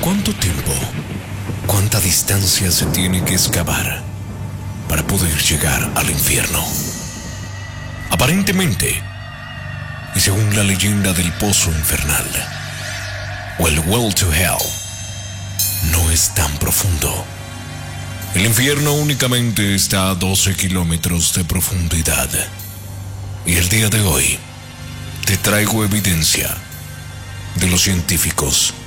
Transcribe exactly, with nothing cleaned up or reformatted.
¿Cuánto tiempo, cuánta distancia se tiene que excavar para poder llegar al infierno? Aparentemente, y según la leyenda del pozo infernal, o el well to hell, no es tan profundo. El infierno únicamente está a doce kilómetros de profundidad. Y el día de hoy te traigo evidencia de los científicos